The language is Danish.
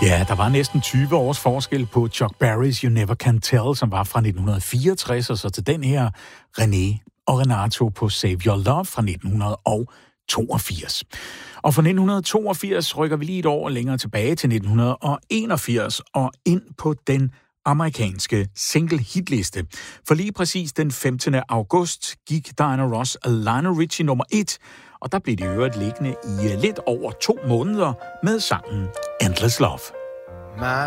Ja, der var næsten 20 års forskel på Chuck Berrys You Never Can Tell, som var fra 1964, og så til den her René og Renato på Save Your Love fra 1982. Og fra 1982 rykker vi lige et år længere tilbage til 1981 og ind på den amerikanske single-hitliste. For lige præcis den 15. august gik Diana Ross og Lionel Richie nummer 1, og der blev det i øvrigt liggende i lidt over 2 måneder med sangen Endless Love.